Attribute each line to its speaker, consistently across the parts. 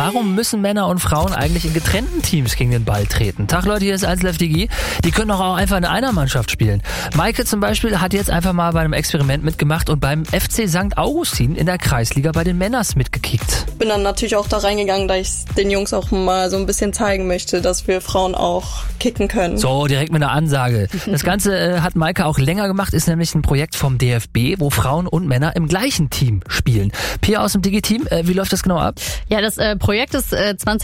Speaker 1: Warum müssen Männer und Frauen eigentlich in getrennten Teams gegen den Ball treten? Tag Leute, hier ist 1Live Digi. Die können doch auch einfach in einer Mannschaft spielen. Maike zum Beispiel hat jetzt einfach mal bei einem Experiment mitgemacht und beim FC St. Augustin in der Kreisliga bei den Männers mitgekickt.
Speaker 2: Bin dann natürlich auch da reingegangen, da ich den Jungs auch mal so ein bisschen zeigen möchte, dass wir Frauen auch kicken können.
Speaker 1: So, direkt mit einer Ansage. Das Ganze hat Maike auch länger gemacht, ist nämlich ein Projekt vom DFB, wo Frauen und Männer im gleichen Team spielen. Pia aus dem Digi-Team, wie läuft das genau ab?
Speaker 3: Ja, das Projekt ist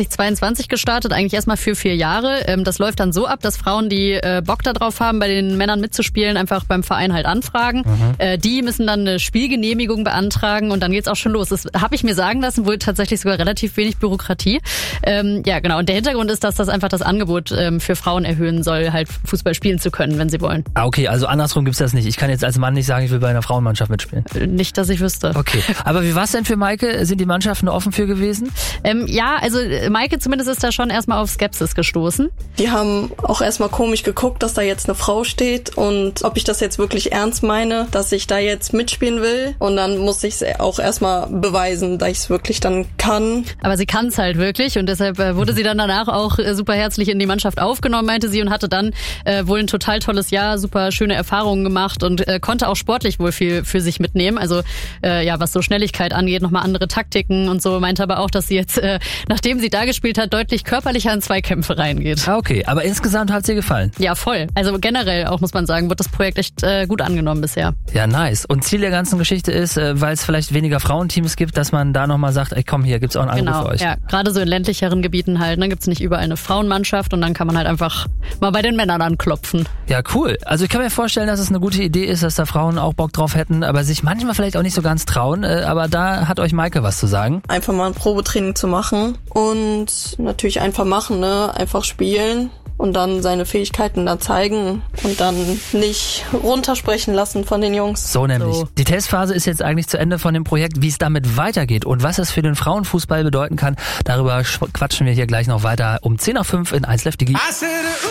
Speaker 3: 2022 gestartet, eigentlich erstmal für 4 Jahre. Das läuft dann so ab, dass Frauen, die Bock darauf haben, bei den Männern mitzuspielen, einfach beim Verein halt anfragen. Die müssen dann eine Spielgenehmigung beantragen und dann geht's auch schon los. Das habe ich mir sagen lassen, wohl tatsächlich sogar relativ wenig Bürokratie. Ja, genau. Und der Hintergrund ist, dass das einfach das Angebot für Frauen erhöhen soll, halt Fußball spielen zu können, wenn sie wollen.
Speaker 1: Ah, okay, also andersrum gibt's das nicht. Ich kann jetzt als Mann nicht sagen, ich will bei einer Frauenmannschaft mitspielen.
Speaker 3: Nicht, dass ich wüsste.
Speaker 1: Okay, aber wie war's denn für Maike? Sind die Mannschaften offen für gewesen?
Speaker 3: Ja, also Maike zumindest ist da schon erstmal auf Skepsis gestoßen.
Speaker 2: Die haben auch erstmal komisch geguckt, dass da jetzt eine Frau steht und ob ich das jetzt wirklich ernst meine, dass ich da jetzt mitspielen will. Und dann muss ich es auch erstmal beweisen, dass ich es wirklich dann kann.
Speaker 3: Aber sie kann es halt wirklich und deshalb wurde sie dann danach auch super herzlich in die Mannschaft aufgenommen, meinte sie, und hatte dann wohl ein total tolles Jahr, super schöne Erfahrungen gemacht und konnte auch sportlich wohl viel für sich mitnehmen. Also ja, was so Schnelligkeit angeht, nochmal andere Taktiken und so, meinte aber auch, dass sie jetzt, nachdem sie da gespielt hat, deutlich körperlicher in Zweikämpfe reingeht.
Speaker 1: Ah, okay, aber insgesamt hat es dir gefallen?
Speaker 3: Ja, voll. Also generell auch, muss man sagen, wird das Projekt echt gut angenommen bisher.
Speaker 1: Ja, nice. Und Ziel der ganzen Geschichte ist, weil es vielleicht weniger Frauenteams gibt, dass man da nochmal sagt, ey komm, hier gibt's auch einen Anruf für euch.
Speaker 3: Ja, gerade so in ländlicheren Gebieten halt, ne, gibt's nicht überall eine Frauenmannschaft und dann kann man halt einfach mal bei den Männern anklopfen.
Speaker 1: Ja, cool. Also ich kann mir vorstellen, dass es eine gute Idee ist, dass da Frauen auch Bock drauf hätten, aber sich manchmal vielleicht auch nicht so ganz trauen, aber da hat euch Maike was zu sagen.
Speaker 2: Einfach mal ein Probetraining zu machen und natürlich einfach machen, ne, einfach spielen. Und dann seine Fähigkeiten da zeigen und dann nicht runtersprechen lassen von den Jungs.
Speaker 1: So nämlich. So. Die Testphase ist jetzt eigentlich zu Ende von dem Projekt. Wie es damit weitergeht und was es für den Frauenfußball bedeuten kann, darüber quatschen wir hier gleich noch weiter um 10:05 in 1Live Digi.